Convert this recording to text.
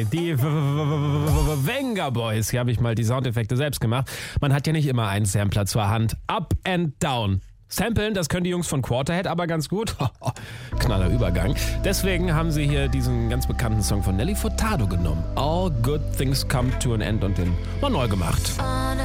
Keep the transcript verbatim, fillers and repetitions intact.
die Venga Boys. Hier habe ich mal die Soundeffekte selbst gemacht. Man hat ja nicht immer einen Sampler zur Hand. Up and Down. Samplen, das können die Jungs von Quarterhead aber ganz gut. Knaller Übergang. Deswegen haben sie hier diesen ganz bekannten Song von Nelly Furtado genommen. All Good Things Come to an End und den mal neu gemacht.